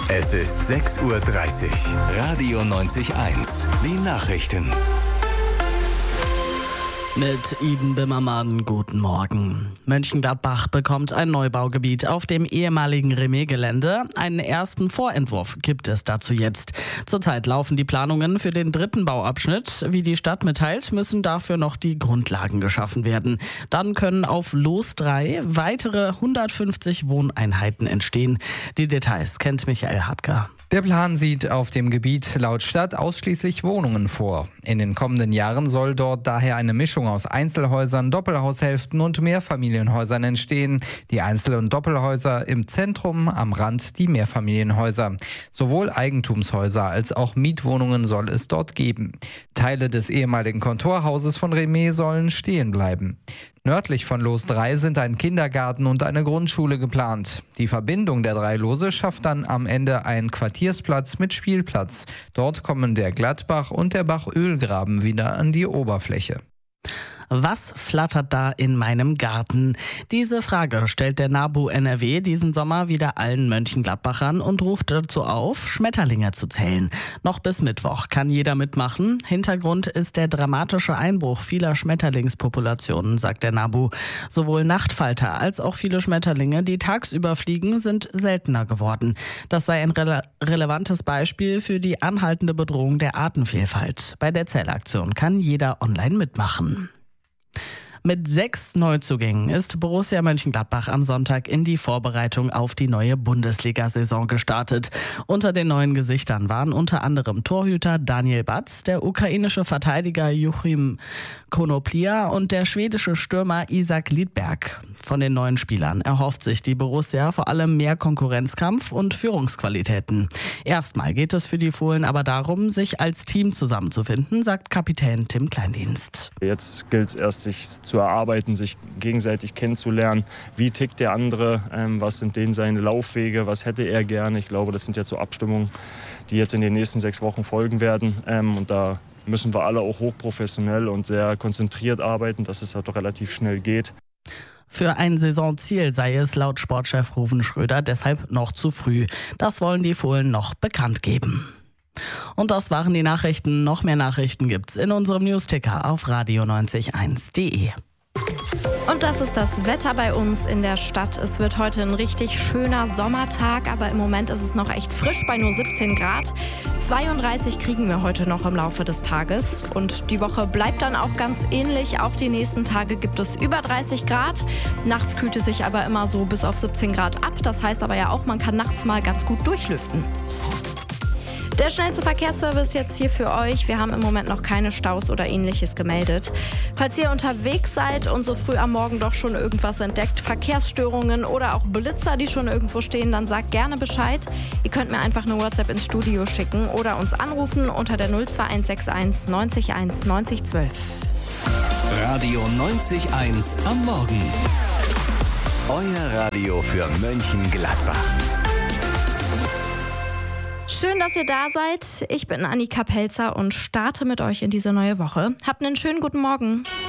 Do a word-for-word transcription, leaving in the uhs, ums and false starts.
Es ist sechs Uhr dreißig. Radio neunzig Komma eins. Die Nachrichten. Mit Iden Bimmermann, guten Morgen. Mönchengladbach bekommt ein Neubaugebiet auf dem ehemaligen Remet-Gelände. Einen ersten Vorentwurf gibt es dazu jetzt. Zurzeit laufen die Planungen für den dritten Bauabschnitt. Wie die Stadt mitteilt, müssen dafür noch die Grundlagen geschaffen werden. Dann können auf Los drei weitere hundertfünfzig Wohneinheiten entstehen. Die Details kennt Michael Hartger. Der Plan sieht auf dem Gebiet laut Stadt ausschließlich Wohnungen vor. In den kommenden Jahren soll dort daher eine Mischung aus Einzelhäusern, Doppelhaushälften und Mehrfamilienhäusern entstehen. Die Einzel- und Doppelhäuser im Zentrum, am Rand die Mehrfamilienhäuser. Sowohl Eigentumshäuser als auch Mietwohnungen soll es dort geben. Teile des ehemaligen Kontorhauses von Remet sollen stehen bleiben. Nördlich von Los drei sind ein Kindergarten und eine Grundschule geplant. Die Verbindung der drei Lose schafft dann am Ende einen Quartiersplatz mit Spielplatz. Dort kommen der Gladbach und der Bach Ölgraben wieder an die Oberfläche. Was flattert da in meinem Garten? Diese Frage stellt der NABU N R W diesen Sommer wieder allen Mönchengladbachern und ruft dazu auf, Schmetterlinge zu zählen. Noch bis Mittwoch kann jeder mitmachen. Hintergrund ist der dramatische Einbruch vieler Schmetterlingspopulationen, sagt der NABU. Sowohl Nachtfalter als auch viele Schmetterlinge, die tagsüber fliegen, sind seltener geworden. Das sei ein rele- relevantes Beispiel für die anhaltende Bedrohung der Artenvielfalt. Bei der Zählaktion kann jeder online mitmachen. Mit sechs Neuzugängen ist Borussia Mönchengladbach am Sonntag in die Vorbereitung auf die neue Bundesliga-Saison gestartet. Unter den neuen Gesichtern waren unter anderem Torhüter Daniel Batz, der ukrainische Verteidiger Joachim Konoplia und der schwedische Stürmer Isak Lidberg. Von den neuen Spielern erhofft sich die Borussia vor allem mehr Konkurrenzkampf und Führungsqualitäten. Erstmal geht es für die Fohlen aber darum, sich als Team zusammenzufinden, sagt Kapitän Tim Kleindienst. Jetzt gilt es erst, sich zu erarbeiten, sich gegenseitig kennenzulernen. Wie tickt der andere? Ähm, was sind denn seine Laufwege? Was hätte er gerne? Ich glaube, das sind jetzt so Abstimmungen, die jetzt in den nächsten sechs Wochen folgen werden. Ähm, und da müssen wir alle auch hochprofessionell und sehr konzentriert arbeiten, dass es halt doch relativ schnell geht. Für ein Saisonziel sei es laut Sportchef Ruven Schröder deshalb noch zu früh. Das wollen die Fohlen noch bekannt geben. Und das waren die Nachrichten. Noch mehr Nachrichten gibt's in unserem Newsticker auf radio neunzig Komma eins punkt de. Und das ist das Wetter bei uns in der Stadt. Es wird heute ein richtig schöner Sommertag, aber im Moment ist es noch echt frisch bei nur siebzehn Grad. zweiunddreißig kriegen wir heute noch im Laufe des Tages. Und die Woche bleibt dann auch ganz ähnlich. Auch die nächsten Tage gibt es über dreißig Grad. Nachts kühlt es sich aber immer so bis auf siebzehn Grad ab. Das heißt aber ja auch, man kann nachts mal ganz gut durchlüften. Der schnellste Verkehrsservice jetzt hier für euch. Wir haben im Moment noch keine Staus oder ähnliches gemeldet. Falls ihr unterwegs seid und so früh am Morgen doch schon irgendwas entdeckt, Verkehrsstörungen oder auch Blitzer, die schon irgendwo stehen, dann sagt gerne Bescheid. Ihr könnt mir einfach eine WhatsApp ins Studio schicken oder uns anrufen unter der null zwei eins sechs eins neunzig eins neunzig zwölf. Radio neunzig Komma eins am Morgen. Euer Radio für Mönchengladbach. Schön, dass ihr da seid. Ich bin Annika Pelzer und starte mit euch in diese neue Woche. Habt einen schönen guten Morgen.